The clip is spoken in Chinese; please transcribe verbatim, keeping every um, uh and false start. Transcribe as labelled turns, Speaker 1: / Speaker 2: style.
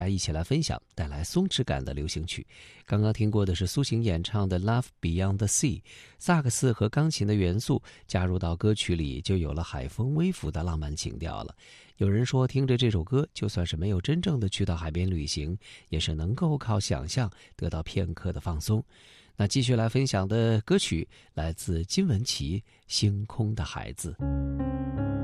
Speaker 1: 一起来分享带来松弛感的流行曲。刚刚听过的是苏醒演唱的 Love Beyond the Sea， 萨克斯和钢琴的元素加入到歌曲里，就有了海风微拂的浪漫情调了。有人说听着这首歌，就算是没有真正的去到海边旅行，也是能够靠想象得到片刻的放松。那继续来分享的歌曲来自金玟岐《星空的孩子》。